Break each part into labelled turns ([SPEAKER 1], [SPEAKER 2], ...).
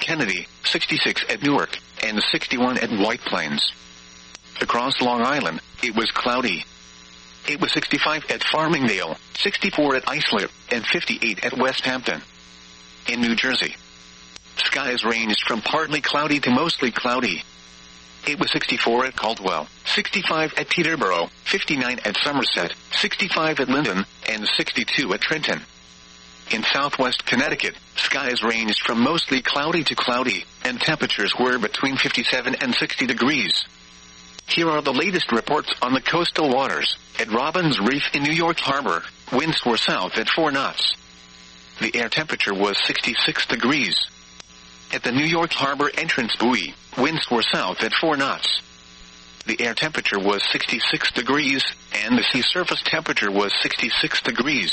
[SPEAKER 1] Kennedy, 66 at Newark, and 61 at White Plains. Across Long Island, it was cloudy. It was 65 at Farmingdale, 64 at Islip, and 58 at West Hampton. In New Jersey, skies ranged from partly cloudy to mostly cloudy. It was 64 at Caldwell, 65 at Peterborough, 59 at Somerset, 65 at Linden, and 62 at Trenton. In southwest Connecticut, skies ranged from mostly cloudy to cloudy, and temperatures were between 57 and 60 degrees. Here are the latest reports on the coastal waters. At Robbins Reef in New York Harbor, winds were south at 4 knots. The air temperature was 66 degrees. At the New York Harbor entrance buoy, winds were south at 4 knots. The air temperature was 66 degrees, and the sea surface temperature was 66 degrees.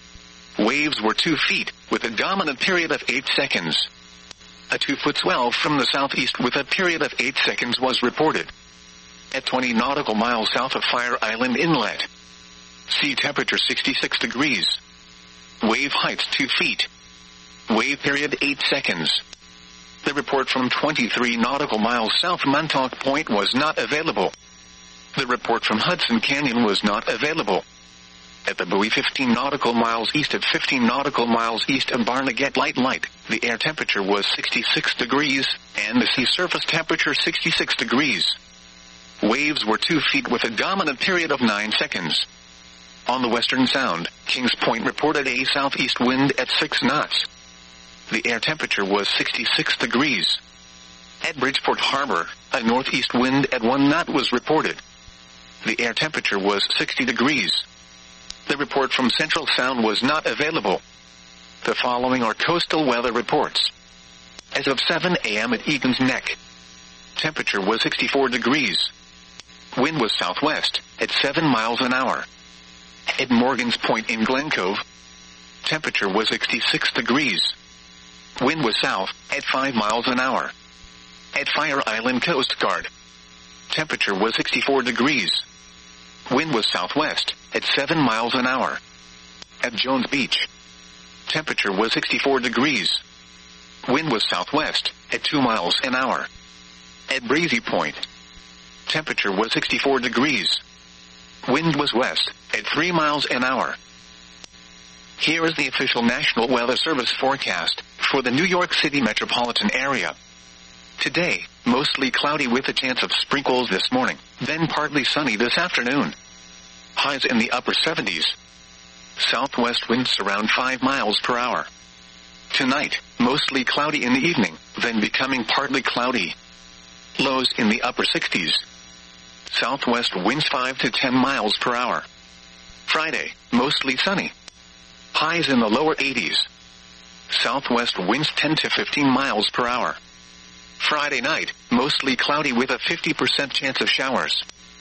[SPEAKER 1] Waves were 2 feet, with a dominant period of 8 seconds. A 2-foot swell from the southeast with a period of 8 seconds was reported. At 20 nautical miles south of Fire Island Inlet, sea temperature 66 degrees. Wave height 2 feet. Wave period 8 seconds. The report from 23 nautical miles south of Montauk Point was not available. The report from Hudson Canyon was not available. At the buoy 15 nautical miles east of 15 nautical miles east of Barnegat Light, the air temperature was 66 degrees, and the sea surface temperature 66 degrees. Waves were 2 feet with a dominant period of 9 seconds. On the Western Sound, Kings Point reported a southeast wind at 6 knots. The air temperature was 66 degrees. At Bridgeport Harbor, a northeast wind at 1 knot was reported. The air temperature was 60 degrees. The report from Central Sound was not available. The following are coastal weather reports. As of 7 a.m. at Egan's Neck, temperature was 64 degrees. Wind was southwest, at 7 miles an hour. At Morgan's Point in Glen Cove, temperature was 66 degrees. Wind was south, at 5 miles an hour. At Fire Island Coast Guard, temperature was 64 degrees. Wind was southwest, at 7 miles an hour. At Jones Beach, temperature was 64 degrees. Wind was southwest, at 2 miles an hour. At Breezy Point, temperature was 64 degrees. Wind was west, at 3 miles an hour. Here is the official National Weather Service forecast for the New York City metropolitan area. Today, mostly cloudy with a chance of sprinkles this morning, then partly sunny this afternoon. Highs in the upper 70s. Southwest winds around 5 miles per hour. Tonight, mostly cloudy in the evening, then becoming partly cloudy. Lows in the upper 60s. Southwest winds 5 to 10 miles per hour. Friday, mostly sunny. Highs in the lower 80s. Southwest winds 10 to 15 miles per hour. Friday night, mostly cloudy with a 50% chance of showers.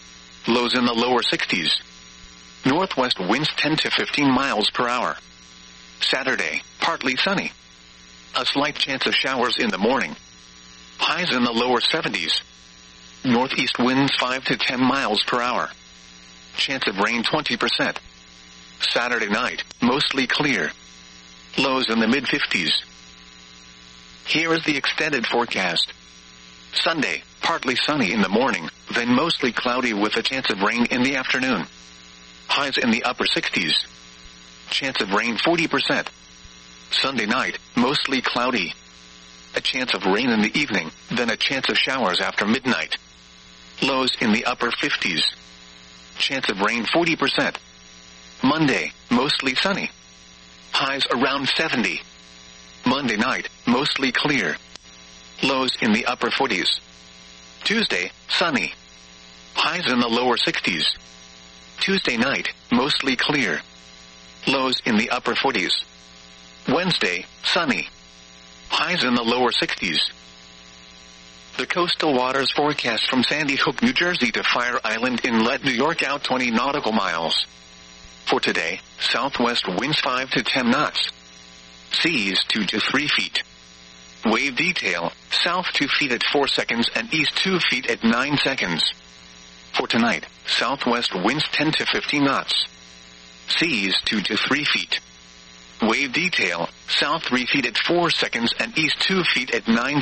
[SPEAKER 1] Lows in the lower 60s. Northwest winds 10 to 15 miles per hour. Saturday, partly sunny. A slight chance of showers in the morning. Highs in the lower 70s. Northeast winds 5 to 10 miles per hour. Chance of rain 20%. Saturday night, mostly clear. Lows in the mid-50s. Here is the extended forecast. Sunday, partly sunny in the morning, then mostly cloudy with a chance of rain in the afternoon. Highs in the upper 60s. Chance of rain 40%. Sunday night, mostly cloudy. A chance of rain in the evening, then a chance of showers after midnight. Lows in the upper 50s. Chance of rain 40%. Monday, mostly sunny. Highs around 70. Monday night, mostly clear. Lows in the upper 40s. Tuesday, sunny. Highs in the lower 60s. Tuesday night, mostly clear. Lows in the upper 40s. Wednesday, sunny. Highs in the lower 60s. The coastal waters forecast from Sandy Hook, New Jersey to Fire Island Inlet, New York out 20 nautical miles. For today, southwest winds 5 to 10 knots. Seas 2 to 3 feet. Wave detail, south 2 feet at 4 seconds and east 2 feet at 9 seconds. For tonight, southwest winds 10 to 15 knots. Seas 2 to 3 feet. Wave detail, south 3 feet at 4 seconds and east 2 feet at 9